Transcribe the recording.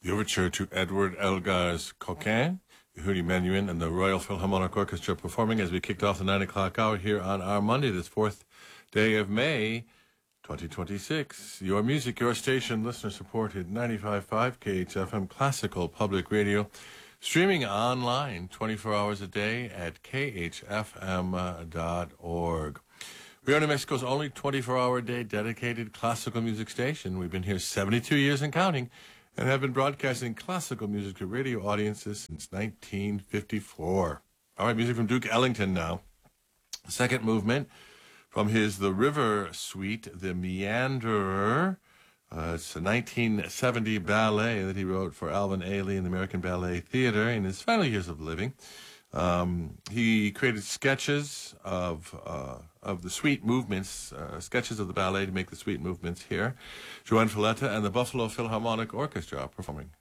The overture to Edward Elgar's Coquin, Yehudi Menuhin, and the Royal Philharmonic Orchestra performing as we kicked off the 9 o'clock hour here on our Monday, this 4th day of May, 2026. Your music, your station, listener-supported 95.5 KHFM Classical Public Radio, streaming online 24 hours a day at khfm.org. We are New Mexico's only 24-hour-a-day dedicated classical music station. We've been here 72 years and counting, and have been broadcasting classical music to radio audiences since 1954. All right, music from Duke Ellington now. Second movement from his The River Suite, The Meanderer. It's a 1970 ballet that he wrote for Alvin Ailey and the American Ballet Theatre in his final years of living. He created sketches of the suite movements, sketches of the ballet to make the suite movements here. Joan Falletta and the Buffalo Philharmonic Orchestra performing.